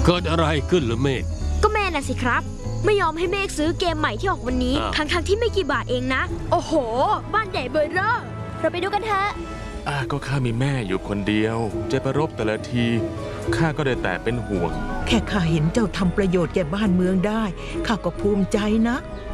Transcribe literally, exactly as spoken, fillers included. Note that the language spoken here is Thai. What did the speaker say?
เกิดอะไรขึ้นล่ะเมฆก็แม่น่ะสิครับไม่ยอมให้เมฆซื้อเกมใหม่ที่ออกวันนี้ทั้งทั้งที่ไม่กี่บาทเองนะโอ้โหบ้านใหญ่เบอร์เร่อเราไปดูกันเถอะอ่าก็ข้ามีแม่อยู่คนเดียวจะไปรบแต่ละทีข้าก็ได้แต่เป็นห่วงแค่ข้าเห็นเจ้าทำประโยชน์แก่บ้านเมืองได้ข้าก็ภูมิใจนะ